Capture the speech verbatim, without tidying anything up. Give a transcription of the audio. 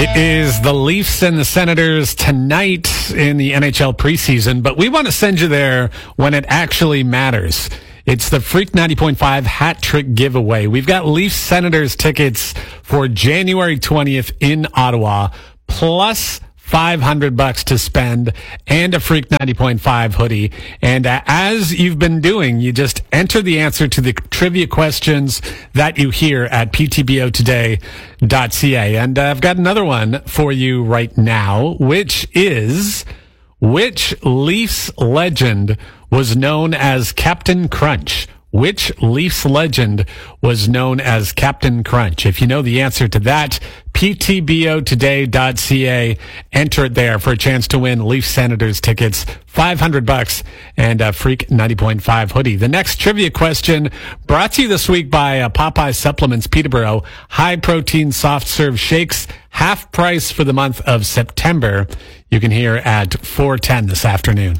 It is the Leafs and the Senators tonight in the N H L preseason, but we want to send you there when it actually matters. It's the Freak ninety point five hat trick giveaway. We've got Leafs Senators tickets for January twentieth in Ottawa, plus five hundred bucks to spend and a Freak ninety point five hoodie. And uh, as you've been doing, you just enter the answer to the trivia questions that you hear at p t b o today dot c a. And uh, I've got another one for you right now, which is, which Leafs legend was known as Captain Crunch? Which Leafs legend was known as Captain Crunch? If you know the answer to that, p t b o today dot c a. Enter it there for a chance to win Leafs Senators tickets, five hundred bucks, and a Freak ninety point five hoodie. The next trivia question brought to you this week by uh, Popeye Supplements Peterborough. High protein soft serve shakes, half price for the month of September. You can hear at four ten this afternoon.